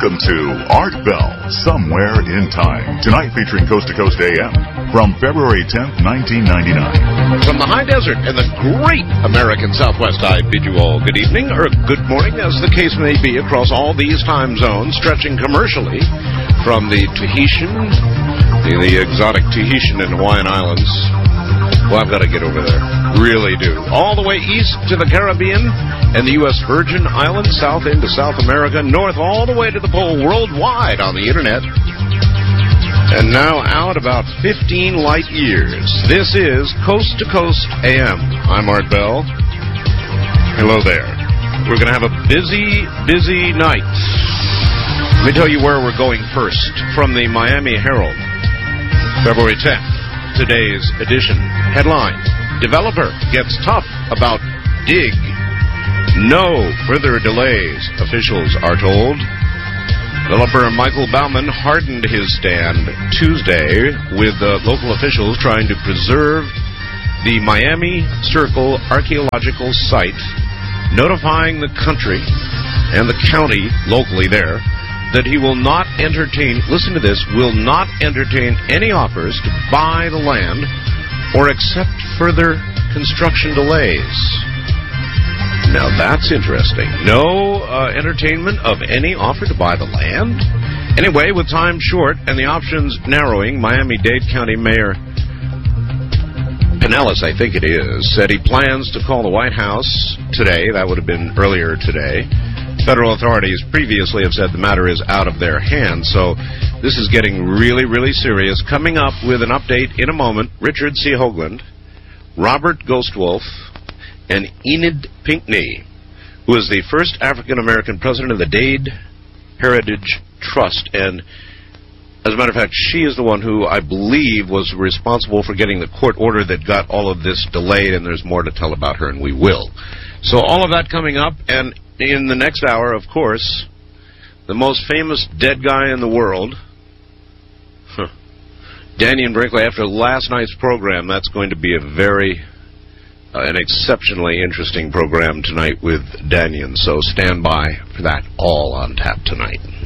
Welcome to Art Bell, Somewhere in Time. Tonight featuring Coast to Coast AM from February 10th, 1999. From the high desert and the great American Southwest, I bid you all good evening, or good morning, as the case may be, across all these time zones, stretching commercially from the Tahitian, the exotic Tahitian and Hawaiian Islands. Well, I've got to get over there. Really do. All the way east to the Caribbean and the U.S. Virgin Islands, south into South America, north all the way to the pole, worldwide on the Internet. And now out about 15 light years. This is Coast to Coast AM. I'm Art Bell. Hello there. We're going to have a busy, busy night. Let me tell you where we're going first. From the Miami Herald, February 10th. Today's edition. Headline: Developer gets tough about dig. No further delays, officials are told. Developer Michael Baumann hardened his stand Tuesday with local officials trying to preserve the Miami Circle archaeological site, notifying the country and the county locally there that he will not entertain, listen to this, will not entertain any offers to buy the land or accept further construction delays. Now that's interesting. No entertainment of any offer to buy the land? Anyway, with time short and the options narrowing, Miami-Dade County Mayor Pinellas, I think it is, said he plans to call the White House today. That would have been earlier today. Federal authorities previously have said the matter is out of their hands, so this is getting really, really serious. Coming up with an update in a moment, Richard C. Hoagland, Robert Ghostwolf, and Enid Pinckney, who is the first African-American president of the Dade Heritage Trust. And as a matter of fact, she is the one who I believe was responsible for getting the court order that got all of this delayed, and there's more to tell about her, and we will. So all of that coming up, and in the next hour, of course, the most famous dead guy in the world, Dannion Brinkley. After last night's program, that's going to be a very, an exceptionally interesting program tonight with Dannion. So stand by for that, all on tap tonight.